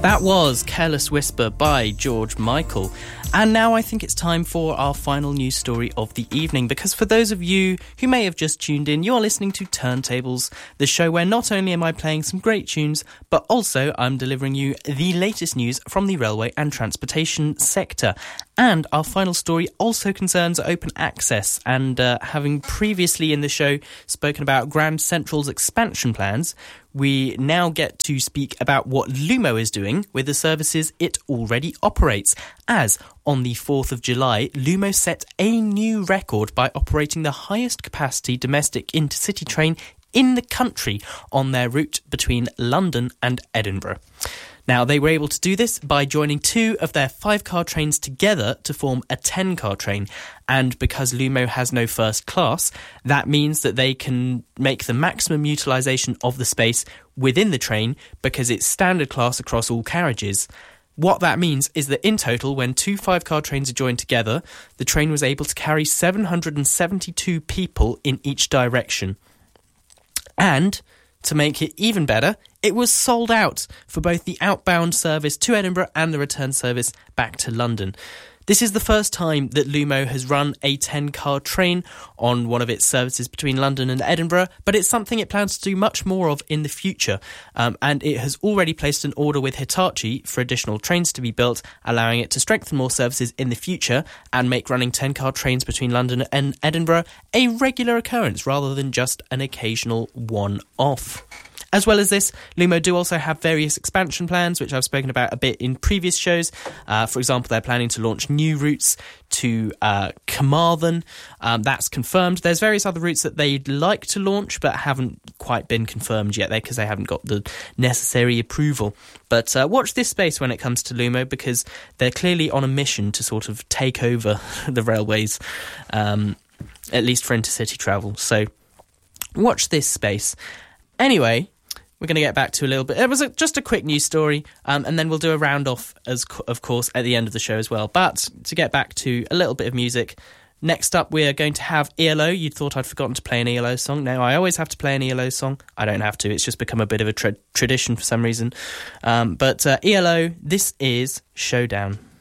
That was Careless Whisper by George Michael. And now I think it's time for our final news story of the evening, because for those of you who may have just tuned in, you're listening to Turntables, the show where not only am I playing some great tunes, but also I'm delivering you the latest news from the railway and transportation sector. And our final story also concerns open access, and having previously in the show spoken about Grand Central's expansion plans, we now get to speak about what Lumo is doing with the services it already operates, as on the 4th of July, Lumo set a new record by operating the highest capacity domestic intercity train in the country on their route between London and Edinburgh. Now, they were able to do this by joining 2 of their 5-car trains together to form a 10-car train. And because Lumo has no first class, that means that they can make the maximum utilisation of the space within the train because it's standard class across all carriages. What that means is that in total, when 2 5-car trains are joined together, the train was able to carry 772 people in each direction. And to make it even better, it was sold out for both the outbound service to Edinburgh and the return service back to London. This is the first time that Lumo has run a 10-car train on one of its services between London and Edinburgh, but it's something it plans to do much more of in the future. And it has already placed an order with Hitachi for additional trains to be built, allowing it to strengthen more services in the future and make running 10-car trains between London and Edinburgh a regular occurrence rather than just an occasional one-off. As well as this, Lumo do also have various expansion plans, which I've spoken about a bit in previous shows. For example, they're planning to launch new routes to Carmarthen. That's confirmed. There's various other routes that they'd like to launch, but haven't quite been confirmed yet because they haven't got the necessary approval. But watch this space when it comes to Lumo, because they're clearly on a mission to sort of take over the railways, at least for intercity travel. So watch this space. Anyway, we're going to get back to a little bit. It was just a quick news story, and then we'll do a round-off, of course, at the end of the show as well. But to get back to a little bit of music, next up we are going to have ELO. You thought I'd forgotten to play an ELO song. No, I always have to play an ELO song. I don't have to. It's just become a bit of a tradition for some reason. But ELO, this is Showdown.